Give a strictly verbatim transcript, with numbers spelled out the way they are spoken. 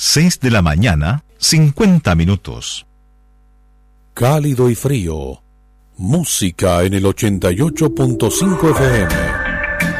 seis de la mañana, cincuenta minutos. Cálido y frío. Música en el ochenta y ocho punto cinco F M.